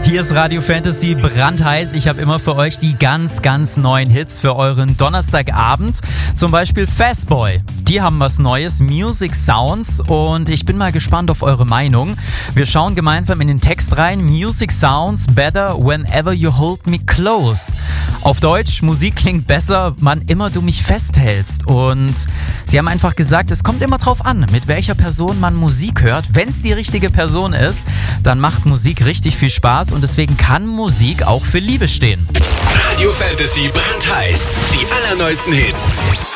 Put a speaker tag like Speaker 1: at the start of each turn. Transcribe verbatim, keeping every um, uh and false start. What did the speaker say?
Speaker 1: Hier ist Radio Fantasy brandheiß. Ich habe immer für euch die ganz, ganz neuen Hits für euren Donnerstagabend. Zum Beispiel Fastboy. Die haben was Neues, Music Sounds, und ich bin mal gespannt auf eure Meinung. Wir schauen gemeinsam in den Text rein. Music Sounds better whenever you hold me close. Auf Deutsch, Musik klingt besser, wann immer du mich festhältst. Und sie haben einfach gesagt, es kommt immer drauf an, mit welcher Person man Musik hört. Wenn es die richtige Person ist, dann macht Musik richtig viel Spaß, und deswegen kann Musik auch für Liebe stehen.
Speaker 2: Radio Fantasy brandheiß. Die allerneuesten Hits.